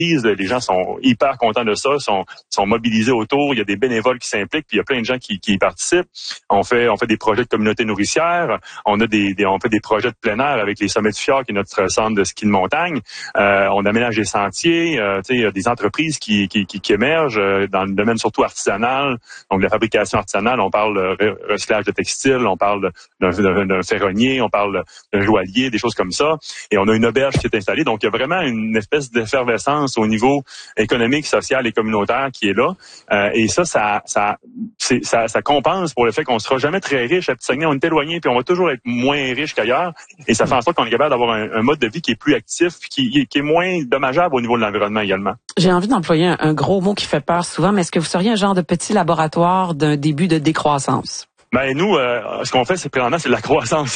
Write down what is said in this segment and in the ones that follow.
Les gens sont hyper contents de ça, sont mobilisés autour. Il y a des bénévoles qui s'impliquent, puis il y a plein de gens qui y participent. On fait des projets de communauté nourricière. On fait des projets de plein air avec les Sommets du Fjord, qui est notre centre de ski de montagne. On aménage des sentiers. Il y a des entreprises qui émergent dans le domaine surtout artisanal. Donc, de la fabrication artisanale, on parle de recyclage de textiles, on parle d'un ferronnier, on parle d'un joaillier, des choses comme ça. Et on a une auberge qui est installée. Donc, il y a vraiment une espèce d'effervescence au niveau économique, social et communautaire qui est là. Et ça compense pour le fait qu'on sera jamais très riche à Petit-Saguenay. On est éloigné, puis on va toujours être moins riche qu'ailleurs. Et ça fait en sorte qu'on est capable d'avoir un mode de vie qui est plus actif, qui est moins dommageable au niveau de l'environnement également. J'ai envie d'employer un gros mot qui fait peur souvent, mais est-ce que vous seriez un genre de petit laboratoire d'un début de décroissance? Ben nous, ce qu'on fait, c'est de la croissance.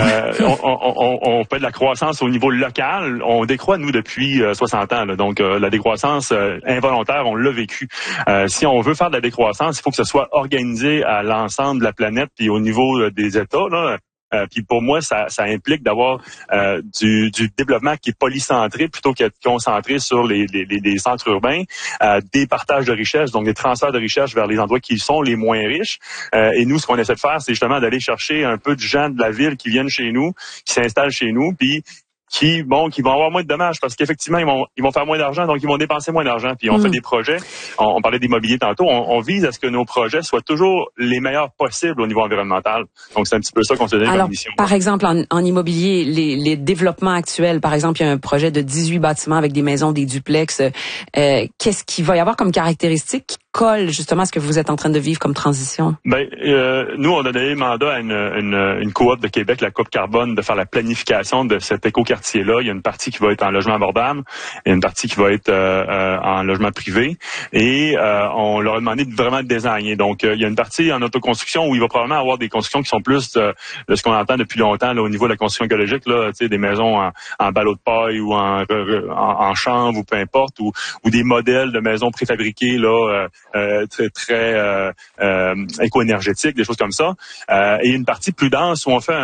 On fait de la croissance au niveau local. On décroît, nous, depuis 60 ans. Là. Donc, la décroissance involontaire, on l'a vécu. Si on veut faire de la décroissance, il faut que ce soit organisé à l'ensemble de la planète puis au niveau des États, là. Puis pour moi, ça implique d'avoir du développement qui est polycentré plutôt qu'être concentré sur les centres urbains, des partages de richesses, donc des transferts de richesses vers les endroits qui sont les moins riches. Et nous, ce qu'on essaie de faire, c'est justement d'aller chercher un peu de gens de la ville qui viennent chez nous, qui s'installent chez nous, puis qui vont avoir moins de dommages parce qu'effectivement, ils vont faire moins d'argent, donc ils vont dépenser moins d'argent. Puis on fait des projets, on parlait d'immobilier tantôt, on vise à ce que nos projets soient toujours les meilleurs possibles au niveau environnemental. Donc c'est un petit peu ça qu'on se donne comme mission. Par exemple, en immobilier, les développements actuels, par exemple, il y a un projet de 18 bâtiments avec des maisons, des duplex. Qu'est-ce qu'il va y avoir comme caractéristiques qui colle justement à ce que vous êtes en train de vivre comme transition? Nous, on a donné mandat à une coop de Québec, la Coop Carbone, de faire la planification de cet écoquartier-là. Il y a une partie qui va être en logement abordable, il y a une partie qui va être en logement privé, et on leur a demandé de vraiment désigner. Donc, il y a une partie en autoconstruction où il va probablement avoir des constructions qui sont plus de ce qu'on entend depuis longtemps là, au niveau de la construction écologique, là, tu sais, des maisons en ballot de paille ou en chanvre ou peu importe, ou des modèles de maisons préfabriquées là. Très éco-énergétique, des choses comme ça. Et une partie plus dense où on fait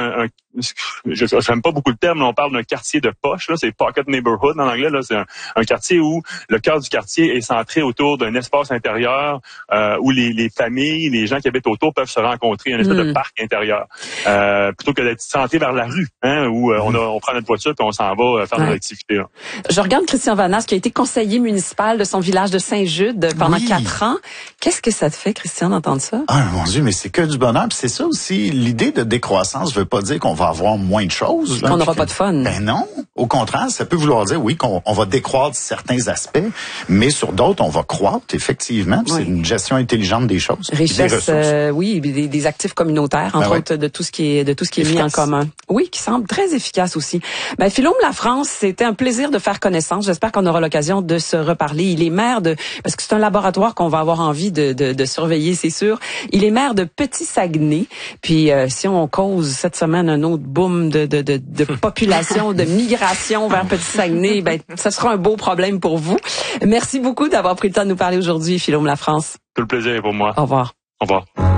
je n'aime pas beaucoup le terme, mais on parle d'un quartier de poche, là, c'est pocket neighborhood en anglais, là, c'est un quartier où le cœur du quartier est centré autour d'un espace intérieur où les familles, les gens qui habitent autour peuvent se rencontrer, un espèce de parc intérieur. Plutôt que d'être centré vers la rue, où on prend notre voiture et on s'en va faire nos activités. Là. Je regarde Christian Vanasse qui a été conseiller municipal de son village de Saint-Jude pendant 4 ans. Qu'est-ce que ça te fait, Christian, d'entendre ça? Ah, mon Dieu, mais c'est que du bonheur. Puis c'est ça aussi, l'idée de décroissance veut pas dire qu'on va avoir moins de choses. Qu'on n'aura pas de fun. Ben non. Au contraire, ça peut vouloir dire, oui, qu'on va décroître certains aspects, mais sur d'autres, on va croître, effectivement. C'est une gestion intelligente des choses. Richesse, des actifs communautaires, entre autres, de tout ce qui est mis en commun. Oui, qui semble très efficace aussi. Ben, Philome Lafrance, c'était un plaisir de faire connaissance. J'espère qu'on aura l'occasion de se reparler. Il est maire parce que c'est un laboratoire qu'on va avoir envie de surveiller, c'est sûr. Il est maire de Petit-Saguenay. Puis, si on cause cette semaine un autre boom de population, de migration vers Petit-Saguenay, ben, ça sera un beau problème pour vous. Merci beaucoup d'avoir pris le temps de nous parler aujourd'hui, Philome Lafrance. Tout le plaisir est pour moi. Au revoir. Au revoir.